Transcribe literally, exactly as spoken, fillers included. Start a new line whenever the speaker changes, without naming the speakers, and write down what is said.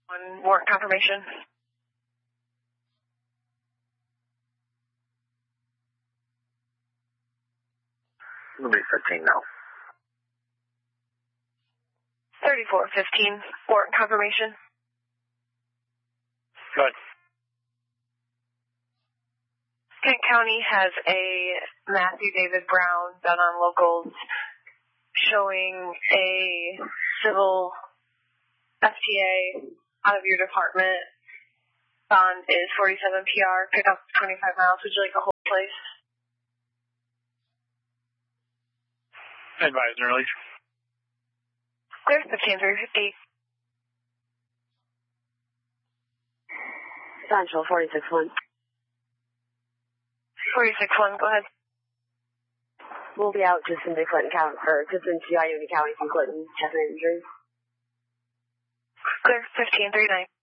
One warrant confirmation.
It'll be fifteen now.
thirty-four fifteen, warrant confirmation.
Good.
Kent County has a Matthew David Brown done on locals showing a civil F T A out of your department. Bond is forty-seven P R, pick up twenty-five miles. Would you like the whole place?
Advise and release.
Clear, fifteen three fifty.
Central, forty-six one.
forty-six one, go ahead.
We'll be out just into Clinton County, or just into Ione County from Clinton, chest and injuries.
Clear, fifteen three nine.